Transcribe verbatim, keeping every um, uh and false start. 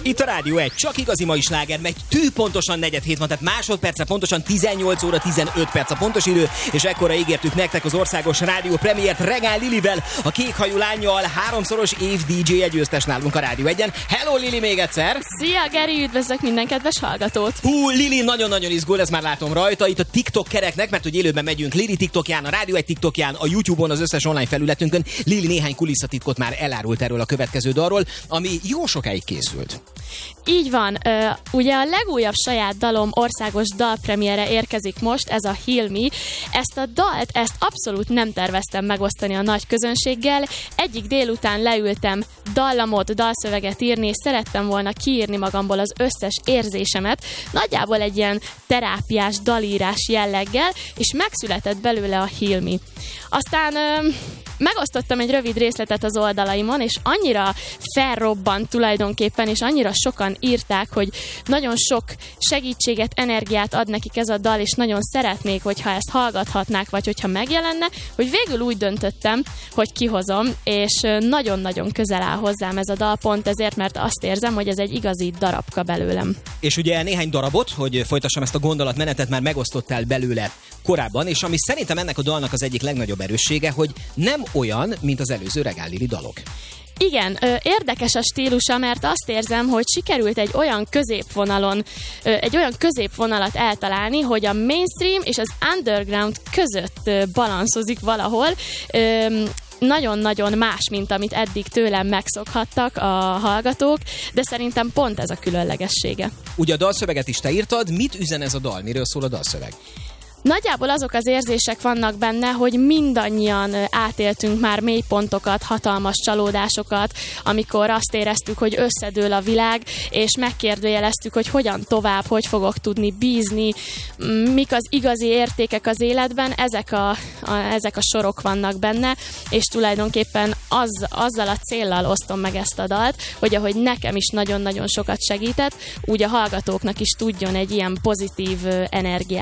Itt a Rádió egy, csak igazi mai sláger, megy tű pontosan negyed hét van, tehát másodperce pontosan tizennyolc óra tizenöt perc a pontos idő, és ekkora ígértük nektek az országos rádió premiért Regál Lilivel, a kékhajú lánnyal, háromszoros év dé dzsé győztes nálunk a Rádió egyen. Hello Lili még egyszer! Szia Geri, üdvözlök minden kedves hallgatót! Hú, Lili nagyon-nagyon izgul, ez már látom rajta, itt a TikTok kereknek, mert hogy élőben megyünk Lili TikTokján, a Rádió egy TikTokján, a YouTube-on, az összes online felületünkön. Lili néhány kulisszatitkot már elárult erről a következő dalról, ami jó sokáig készült. Így van, ugye a legújabb saját dalom országos dalpremiere érkezik most, ez a Heal Me. Ezt a dalt, ezt abszolút nem terveztem megosztani a nagy közönséggel. Egyik délután leültem dallamot, dalszöveget írni, és szerettem volna kiírni magamból az összes érzésemet, nagyjából egy ilyen terápiás dalírás jelleggel, és megszületett belőle a Heal Me. Aztán ö, megosztottam egy rövid részletet az oldalaimon, és annyira felrobbant tulajdonképpen, és annyira sokan írták, hogy nagyon sok segítséget, energiát ad nekik ez a dal, és nagyon szeretnék, hogyha ezt hallgathatnák, vagy hogyha megjelenne, hogy végül úgy döntöttem, hogy kihozom, és nagyon-nagyon közel áll hozzám ez a dal, pont ezért, mert azt érzem, hogy ez egy igazi darabka belőlem. És ugye néhány darabot, hogy folytassam ezt a gondolatmenetet, már megosztottál belőle korábban, és ami szerintem ennek a dalnak az egyik legnagyobb erőssége, hogy nem olyan, mint az előző Regál Lili dalok. Igen, érdekes a stílusa, mert azt érzem, hogy sikerült egy olyan középvonalon, egy olyan középvonalat eltalálni, hogy a mainstream és az underground között balanszozik valahol. Nagyon-nagyon más, mint amit eddig tőlem megszokhattak a hallgatók, de szerintem pont ez a különlegessége. Ugye a dalszöveget is te írtad, mit üzen ez a dal? Miről szól a dalszöveg? Nagyjából azok az érzések vannak benne, hogy mindannyian átéltünk már mélypontokat, hatalmas csalódásokat, amikor azt éreztük, hogy összedől a világ, és megkérdőjeleztük, hogy hogyan tovább, hogy fogok tudni bízni, mik az igazi értékek az életben, ezek a, a, ezek a sorok vannak benne, és tulajdonképpen az, azzal a céllal osztom meg ezt a dalt, hogy ahogy nekem is nagyon-nagyon sokat segített, úgy a hallgatóknak is tudjon egy ilyen pozitív energiát